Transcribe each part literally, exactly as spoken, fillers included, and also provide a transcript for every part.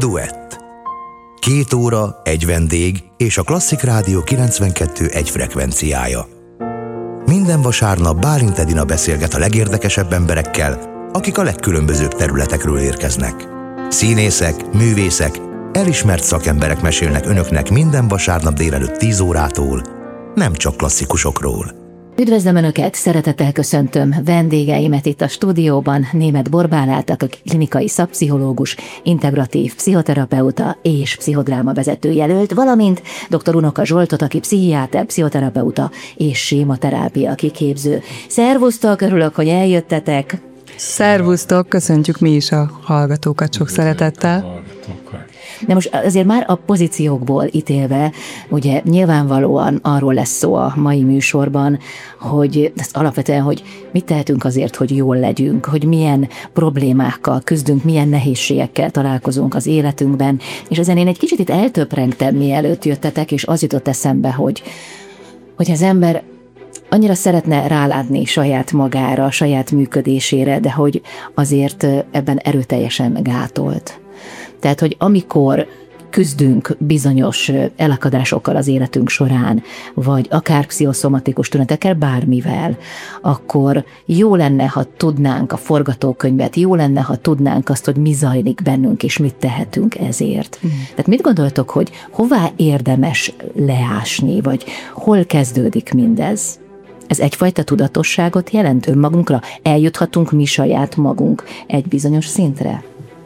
Duett. Két óra, egy vendég és a Klasszik Rádió kilencvenkettő egy frekvenciája. Minden vasárnap Bálint Edina beszélget a legérdekesebb emberekkel, akik a legkülönbözőbb területekről érkeznek. Színészek, művészek, elismert szakemberek mesélnek önöknek minden vasárnap délelőtt tíz órától, nem csak klasszikusokról. Üdvözlöm Önöket, szeretettel köszöntöm vendégeimet itt a stúdióban, Németh Borbálát, aki klinikai szakpszichológus, integratív pszichoterapeuta és pszichodráma vezető jelölt, valamint dr. Unoka Zsoltot, aki pszichiáter, pszichoterapeuta és sématerápia kiképző. Szervusztok, örülök, hogy eljöttetek. Szervusztok, köszöntjük mi is a hallgatókat sok szeretettel. De most azért már a pozíciókból ítélve, ugye nyilvánvalóan arról lesz szó a mai műsorban, hogy ez alapvetően, hogy mit tehetünk azért, hogy jól legyünk, hogy milyen problémákkal küzdünk, milyen nehézségekkel találkozunk az életünkben, és ezen én egy kicsit itt eltöprengtem, mielőtt jöttetek, és az jutott eszembe, hogy, hogy az ember annyira szeretne rálátni saját magára, saját működésére, de hogy azért ebben erőteljesen gátolt. Tehát, hogy amikor küzdünk bizonyos elakadásokkal az életünk során, vagy akár pszichoszomatikus tünetekkel, bármivel, akkor jó lenne, ha tudnánk a forgatókönyvet, jó lenne, ha tudnánk azt, hogy mi zajlik bennünk, és mit tehetünk ezért. Mm. Tehát mit gondoltok, hogy hová érdemes leásni, vagy hol kezdődik mindez? Ez egyfajta tudatosságot jelent önmagunkra? Eljuthatunk mi saját magunk egy bizonyos szintre?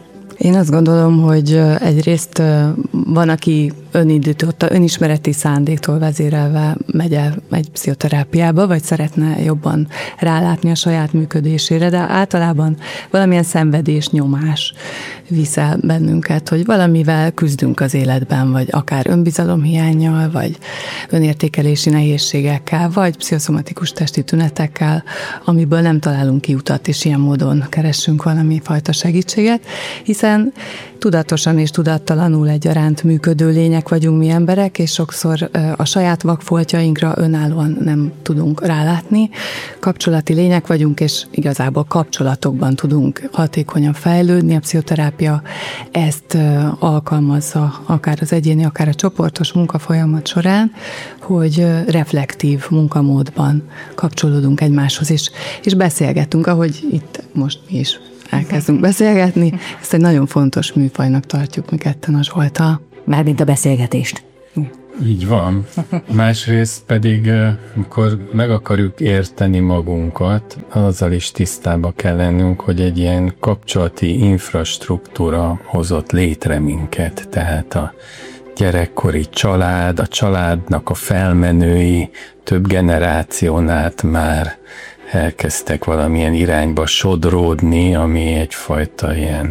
Én azt gondolom, hogy egyrészt van, aki önindította, önismereti szándéktól vezérelve megy el egy pszichoterápiába, vagy szeretne jobban rálátni a saját működésére, de általában valamilyen szenvedés, nyomás visz el bennünket, hogy valamivel küzdünk az életben, vagy akár önbizalomhiánnyal, vagy önértékelési nehézségekkel, vagy pszichoszomatikus testi tünetekkel, amiből nem találunk kiutat, és ilyen módon keressünk valami fajta segítséget, hiszen tudatosan és tudattalanul egyaránt működő lények vagyunk mi emberek, és sokszor a saját vakfoltjainkra önállóan nem tudunk rálátni. Kapcsolati lények vagyunk, és igazából kapcsolatokban tudunk hatékonyan fejlődni. A pszichoterápia ezt alkalmazza akár az egyéni, akár a csoportos munkafolyamat során, hogy reflektív munkamódban kapcsolódunk egymáshoz is, és beszélgetünk, ahogy itt most mi is elkezdünk beszélgetni. Ezt egy nagyon fontos műfajnak tartjuk mi ketten a Zsolttal. Mármint a beszélgetést. Így van. Másrészt pedig, amikor meg akarjuk érteni magunkat, azzal is tisztába kell lennünk, hogy egy ilyen kapcsolati infrastruktúra hozott létre minket. Tehát a gyerekkori család, a családnak a felmenői több generáción át már elkezdtek valamilyen irányba sodródni, ami egyfajta ilyen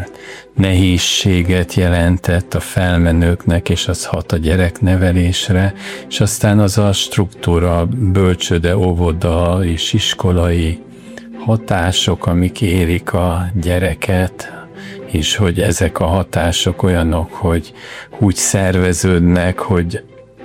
nehézséget jelentett a felmenőknek, és az hat a gyereknevelésre, és aztán az a struktúra, bölcsőde, óvoda és iskolai hatások, amik érik a gyereket, és hogy ezek a hatások olyanok, hogy úgy szerveződnek, hogy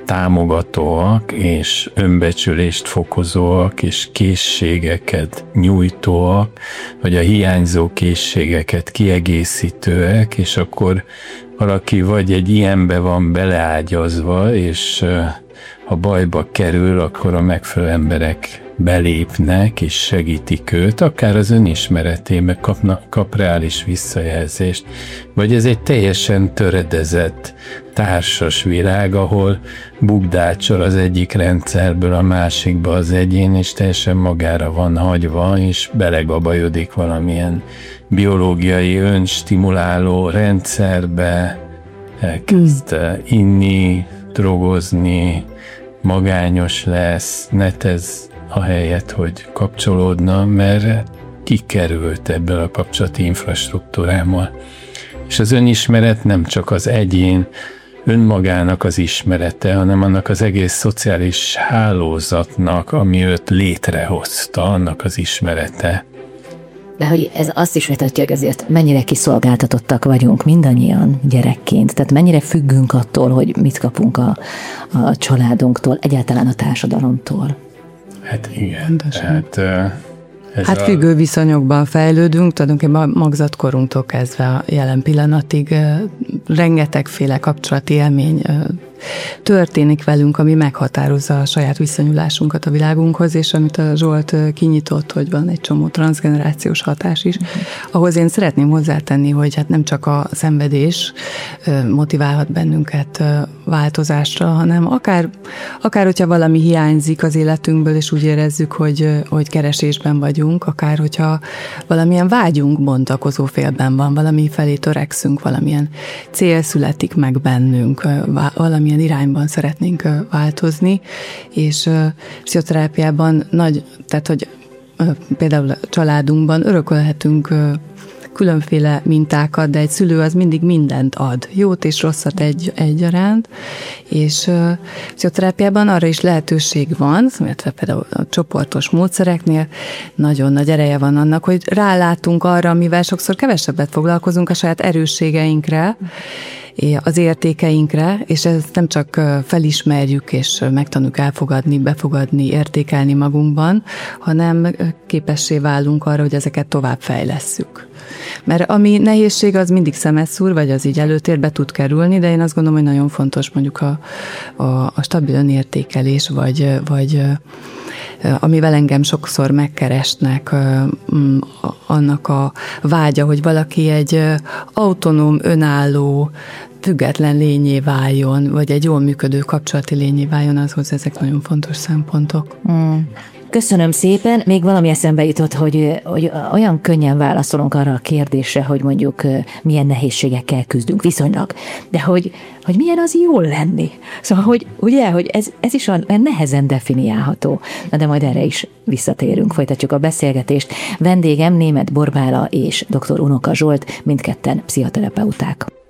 támogatóak, és önbecsülést fokozóak, és készségeket nyújtóak, vagy a hiányzó készségeket kiegészítőek, és akkor valaki vagy egy ilyenbe van beleágyazva, és ha bajba kerül, akkor a megfelelő emberek belépnek és segítik őt, akár az önismeretében kapnak, kap reális visszajelzést, vagy ez egy teljesen töredezett társas világ, ahol bugdácsol az egyik rendszerből a másikba az egyén, és teljesen magára van hagyva, és belegabajodik valamilyen biológiai önstimuláló rendszerbe, elkezd inni, drogozni, magányos lesz, netez ahelyett, hogy kapcsolódna, mert kikerült ebből a kapcsolati infrastruktúrából. És az önismeret nem csak az egyén önmagának az ismerete, hanem annak az egész szociális hálózatnak, ami őt létrehozta, annak az ismerete. De hogy ez azt is mutatja, hogy azért mennyire kiszolgáltatottak vagyunk mindannyian gyerekként, tehát mennyire függünk attól, hogy mit kapunk a, a családunktól, egyáltalán a társadalomtól. Hát igen, tehát Ez hát függő a... viszonyokban fejlődünk, tulajdonképpen magzatkorunktól kezdve a jelen pillanatig rengetegféle kapcsolati élmény történik velünk, ami meghatározza a saját viszonyulásunkat a világunkhoz, és amit a Zsolt kinyitott, hogy van egy csomó transzgenerációs hatás is, uh-huh. ahhoz én szeretném hozzátenni, hogy hát nem csak a szenvedés motiválhat bennünket változásra, hanem akár, akár hogyha valami hiányzik az életünkből, és úgy érezzük, hogy, hogy keresésben vagyunk, akár hogyha valamilyen vágyunk bontakozó félben van, valami felé törekszünk, valamilyen cél születik meg bennünk, valamilyen irányban szeretnénk változni, és pszichoterápiában nagy, tehát hogy például a családunkban örökölhetünk különféle mintákat, de egy szülő az mindig mindent ad, jót és rosszat egy, egyaránt, és uh, pszichoterápiában arra is lehetőség van, mert például a csoportos módszereknél nagyon nagy ereje van annak, hogy rálátunk arra, amivel sokszor kevesebbet foglalkozunk, a saját erősségeinkre, az értékeinkre, és ezt nem csak felismerjük, és megtanuljuk elfogadni, befogadni, értékelni magunkban, hanem képessé válunk arra, hogy ezeket tovább fejlesszük. Mert ami nehézség, az mindig szemeszúr, vagy az így előtérbe tud kerülni, de én azt gondolom, hogy nagyon fontos mondjuk a, a, a stabil önértékelés, vagy, vagy amivel engem sokszor megkeresnek, annak a vágya, hogy valaki egy autonóm, önálló, független lényé váljon, vagy egy jól működő kapcsolati lényé váljon, azhoz ezek nagyon fontos szempontok. Mm. Köszönöm szépen. Még valami eszembe jutott, hogy, hogy olyan könnyen válaszolunk arra a kérdésre, hogy mondjuk milyen nehézségekkel küzdünk viszonylag, de hogy, hogy milyen az jól lenni. Szóval, hogy ugye, hogy ez, ez is olyan nehezen definiálható. Na de majd erre is visszatérünk, folytatjuk a beszélgetést. Vendégem Németh Borbála és dr. Unoka Zsolt, mindketten pszichoterapeuták.